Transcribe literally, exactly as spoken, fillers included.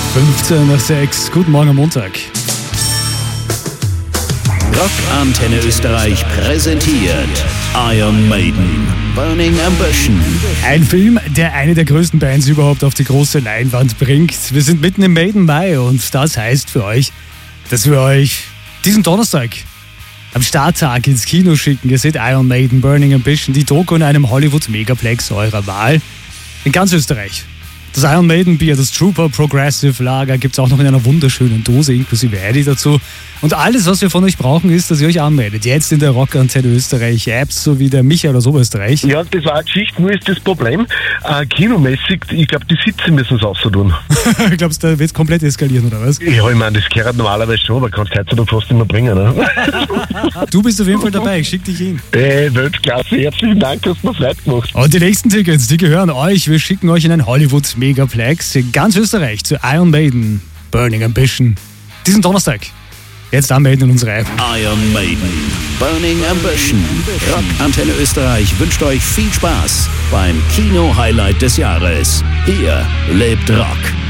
fünfzehn nach sechs. Guten Morgen am Montag. Rock Antenne Österreich präsentiert Iron Maiden, Burning Ambition. Ein Film, der eine der größten Bands überhaupt auf die große Leinwand bringt. Wir sind mitten im Maiden Mai und das heißt für euch, dass wir euch diesen Donnerstag am Starttag ins Kino schicken. Ihr seht Iron Maiden, Burning Ambition, die Doku in einem Hollywood-Megaplex eurer Wahl. In ganz Österreich. Das Iron Maiden Bier, das Trooper Progressive Lager gibt es auch noch in einer wunderschönen Dose, inklusive Eddy dazu. Und alles, was wir von euch brauchen, ist, dass ihr euch anmeldet. Jetzt in der Rock Antenne Österreich Apps, so wie der Michael aus Oberösterreich. Ja, das war eine Geschichte, nur ist das Problem, äh, kinomäßig, ich glaube, die Sitze müssen es außerdun. Glaubst du, da wird es komplett eskalieren, oder was? Ja, ich meine, das gehört normalerweise schon, aber kannst du heutzutage fast nicht mehr bringen, ne? Du bist auf jeden Fall dabei, ich schick dich hin. Äh, Weltklasse, herzlichen Dank, dass du mir Freude gemacht. Und die nächsten Tickets, die gehören euch. Wir schicken euch in ein Hollywood-Megaplex in ganz Österreich zu Iron Maiden, Burning Ambition. Diesen Donnerstag. Jetzt anmelden in unsere App. Iron Maiden, Burning Ambition. Rock Antenne Österreich wünscht euch viel Spaß beim Kino-Highlight des Jahres. Hier lebt Rock.